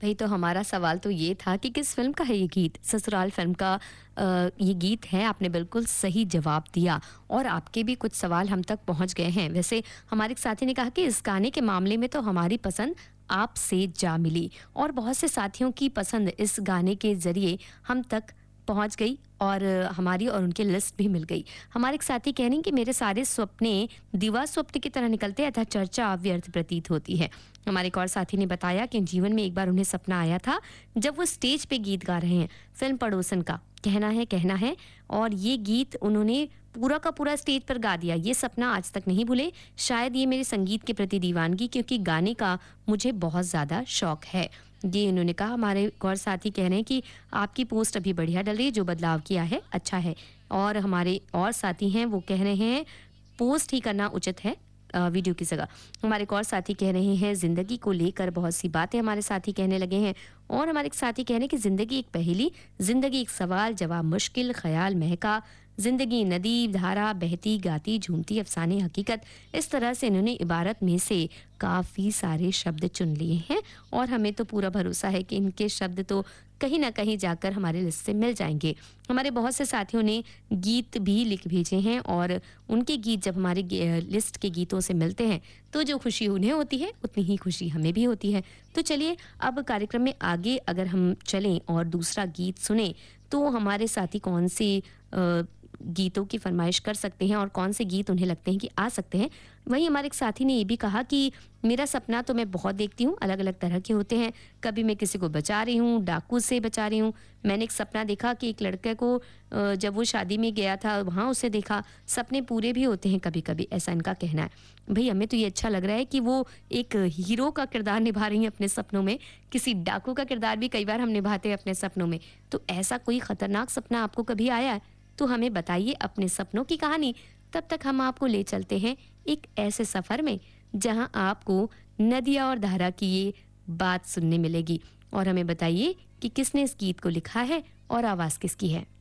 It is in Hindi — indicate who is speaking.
Speaker 1: भई तो हमारा सवाल तो ये था कि किस फ़िल्म का है ये गीत? ससुराल फ़िल्म का ये गीत है, आपने बिल्कुल सही जवाब दिया और आपके भी कुछ सवाल हम तक पहुँच गए हैं। वैसे हमारे एक साथी ने कहा कि इस गाने के मामले में तो हमारी पसंद आपसे जा मिली और बहुत से साथियों की पसंद इस गाने के ज़रिए हम तक पहुँच गई और हमारी और उनकी लिस्ट भी मिल गई। हमारे एक साथी कह रही हैं कि मेरे सारे सपने दिवा स्वप्न की तरह निकलते अतः चर्चा व्यर्थ प्रतीत होती है। हमारे एक और साथी ने बताया कि जीवन में एक बार उन्हें सपना आया था जब वो स्टेज पे गीत गा रहे हैं फिल्म पड़ोसन का कहना है और ये गीत उन्होंने पूरा का पूरा स्टेज पर गा दिया। ये सपना आज तक नहीं भूले। शायद ये मेरे संगीत के प्रति दीवानगी क्योंकि गाने का मुझे बहुत ज़्यादा शौक है। ये इन्होंने कहा। हमारे एक और साथी कह रहे हैं कि आपकी पोस्ट अभी बढ़िया डल रही है, जो बदलाव किया है अच्छा है। और हमारे और साथी हैं वो कह रहे हैं पोस्ट ही करना उचित है वीडियो की जगह। हमारे एक और साथी कह रहे हैं जिंदगी को लेकर बहुत सी बातें हमारे साथी कहने लगे हैं और हमारे एक साथी कह रहे हैं कि जिंदगी एक पहेली, जिंदगी एक सवाल जवाब मुश्किल, ख्याल महका, जिंदगी नदी धारा बहती गाती झूमती अफसाने हकीकत। इस तरह से इन्होंने इबारत में से काफ़ी सारे शब्द चुन लिए हैं और हमें तो पूरा भरोसा है कि इनके शब्द तो कहीं ना कहीं जाकर हमारे लिस्ट से मिल जाएंगे। हमारे बहुत से साथियों ने गीत भी लिख भेजे हैं और उनके गीत जब हमारे लिस्ट के गीतों से मिलते हैं तो जो खुशी उन्हें होती है उतनी ही खुशी हमें भी होती है। तो चलिए अब कार्यक्रम में आगे अगर हम चलें और दूसरा गीत सुने तो हमारे साथी कौन से गीतों की फरमाइश कर सकते हैं और कौन से गीत उन्हें लगते हैं कि आ सकते हैं। वहीं हमारे एक साथी ने ये भी कहा कि मेरा सपना तो मैं बहुत देखती हूँ, अलग अलग तरह के होते हैं। कभी मैं किसी को बचा रही हूँ, डाकू से बचा रही हूँ। मैंने एक सपना देखा कि एक लड़के को जब वो शादी में गया था वहाँ उसे देखा। सपने पूरे भी होते हैं कभी कभी, ऐसा इनका कहना है। भाई हमें तो ये अच्छा लग रहा है कि वो एक हीरो का किरदार निभा रही हैं अपने सपनों में। किसी डाकू का किरदार भी कई बार हम निभाते हैं अपने सपनों में। तो ऐसा कोई खतरनाक सपना आपको कभी आया है तो हमें बताइए अपने सपनों की कहानी। तब तक हम आपको ले चलते हैं एक ऐसे सफर में जहां आपको नदिया और धारा की ये बात सुनने मिलेगी और हमें बताइए कि किसने इस गीत को लिखा है और आवाज किसकी है।